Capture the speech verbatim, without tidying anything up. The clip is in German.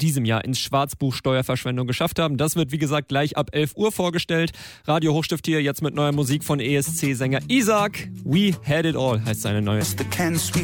diesem Jahr ins Schwarzbuch Steuerverschwendung geschafft haben. Das wird, wie gesagt, gleich ab elf Uhr vorgestellt. Radio Hochstift hier jetzt mit neuer Musik von E S C-Sänger Isaac. We Had It All heißt seine neue.